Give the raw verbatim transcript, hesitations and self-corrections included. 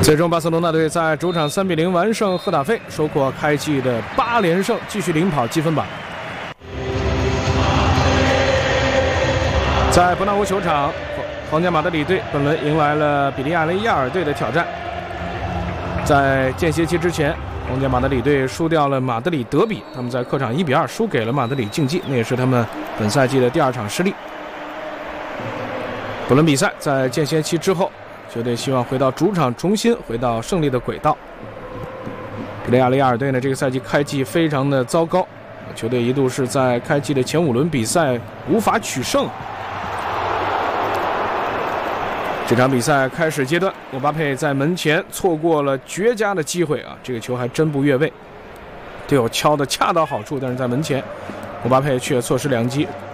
最终，巴塞罗那队在主场三比零完胜赫塔费，收获开季的八连胜，继续领跑积分榜。在伯纳乌球场，皇家马德里队本轮迎来了比利亚雷亚尔队的挑战。在间歇期之前，皇家马德里队输掉了马德里德比，他们在客场一比二输给了马德里竞技，那也是他们本赛季的第二场失利。本轮比赛在间歇期之后，球队希望回到主场，重新回到胜利的轨道。比利亚雷亚尔队呢，这个赛季开季非常的糟糕，球队一度是在开季的前五轮比赛无法取胜。这场比赛开始阶段，姆巴佩在门前错过了绝佳的机会啊！这个球还真不越位，队友敲的恰到好处，但是在门前，姆巴佩却错失良机，